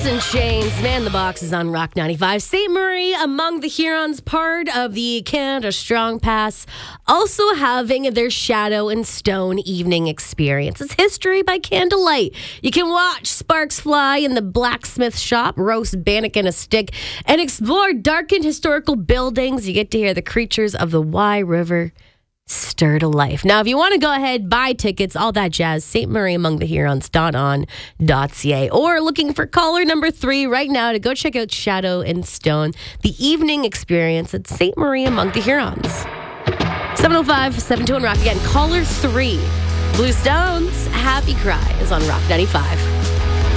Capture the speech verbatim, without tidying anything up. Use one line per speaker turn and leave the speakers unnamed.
Alice in Chains, Man the Box is on Rock ninety-five. Saint Marie among the Hurons, part of the Canada Strong Pass, also having their Shadow and Stone evening experience. It's history by candlelight. You can watch sparks fly in the blacksmith shop, roast bannock and a stick, and explore darkened historical buildings. You get to hear the creatures of the Wye River stir to life. Now, if you want to go ahead, buy tickets, all that jazz, Saint Marie among the Hurons dot on dot c a, or looking for caller number three right now to go check out Shadow and Stone, the evening experience at Saint Marie among the Hurons. seven oh five, seven two one Rock. Again, caller three. Blue Stones, Happy Cry is on Rock ninety-five.